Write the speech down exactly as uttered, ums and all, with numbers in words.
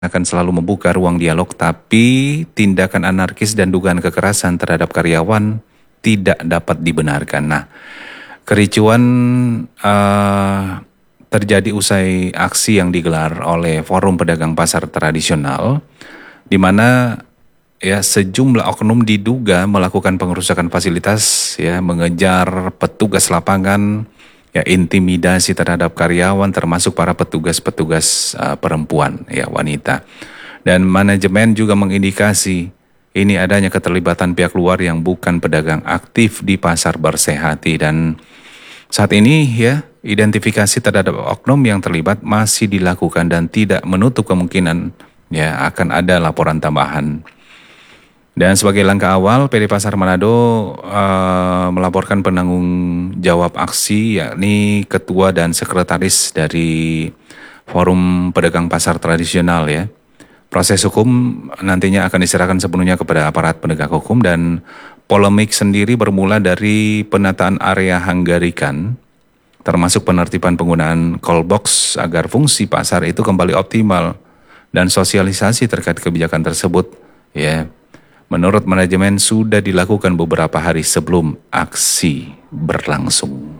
akan selalu membuka ruang dialog, tapi tindakan anarkis dan dugaan kekerasan terhadap karyawan tidak dapat dibenarkan. Nah, kericuan eh, terjadi usai aksi yang digelar oleh Forum Pedagang Pasar Tradisional, di mana ya sejumlah oknum diduga melakukan pengerusakan fasilitas, ya mengejar petugas lapangan, ya intimidasi terhadap karyawan termasuk para petugas-petugas uh, perempuan, ya wanita. Dan manajemen juga mengindikasi ini adanya keterlibatan pihak luar yang bukan pedagang aktif di pasar Bersehati. Dan saat ini ya identifikasi terhadap oknum yang terlibat masih dilakukan dan tidak menutup kemungkinan ya akan ada laporan tambahan. Dan sebagai langkah awal, P D Pasar Manado uh, melaporkan penanggung jawab aksi, yakni ketua dan sekretaris dari Forum Pedagang Pasar Tradisional ya. Proses hukum nantinya akan diserahkan sepenuhnya kepada aparat penegak hukum, dan polemik sendiri bermula dari penataan area Hanggarikan, termasuk penertiban penggunaan call box agar fungsi pasar itu kembali optimal, dan sosialisasi terkait kebijakan tersebut ya. Menurut manajemen sudah dilakukan beberapa hari sebelum aksi berlangsung.